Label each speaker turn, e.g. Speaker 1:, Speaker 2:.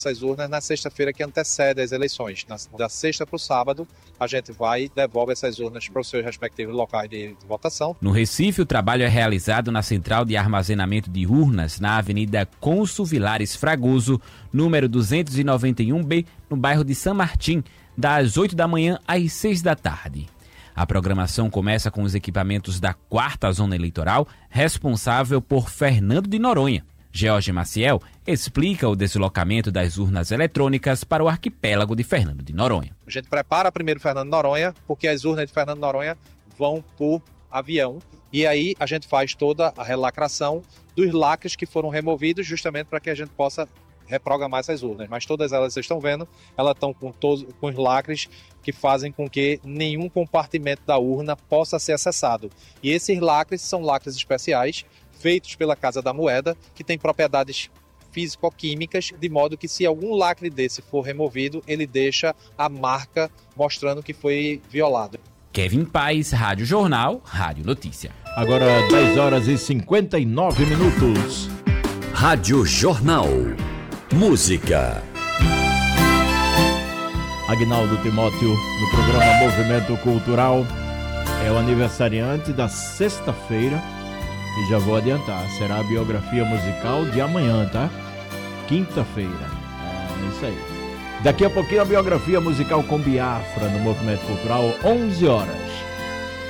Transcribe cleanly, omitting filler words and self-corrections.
Speaker 1: essas urnas na sexta-feira que antecede as eleições. Da sexta para o sábado, a gente vai e devolve essas urnas para os seus respectivos locais de votação.
Speaker 2: No Recife, o trabalho é realizado na Central de Armazenamento de Urnas, na Avenida Cônsul Vilares Fragoso, número 291B, no bairro de São Martim, das 8 da manhã às 6 da tarde. A programação começa com os equipamentos da 4ª Zona Eleitoral, responsável por Fernando de Noronha. George Maciel explica o deslocamento das urnas eletrônicas para o arquipélago de Fernando de Noronha.
Speaker 1: A gente prepara primeiro Fernando de Noronha, porque as urnas de Fernando de Noronha vão por avião. E aí a gente faz toda a relacração dos lacres que foram removidos, justamente para que a gente possa reprogramar essas urnas. Mas todas elas, vocês estão vendo, elas estão com os lacres que fazem com que nenhum compartimento da urna possa ser acessado. E esses lacres são lacres especiais, feitos pela Casa da Moeda, que tem propriedades físico-químicas, de modo que se algum lacre desse for removido, ele deixa a marca mostrando que foi violado.
Speaker 2: Kevin Paes, Rádio Jornal, Rádio Notícia.
Speaker 3: Agora 10 horas e 59 minutos.
Speaker 4: Rádio Jornal. Música.
Speaker 3: Agnaldo Timóteo, no programa Movimento Cultural, é o aniversariante da sexta-feira. E já vou adiantar, será a biografia musical de amanhã, tá? Quinta-feira. É isso aí. Daqui a pouquinho a biografia musical com Biafra no Movimento Cultural, 11 horas.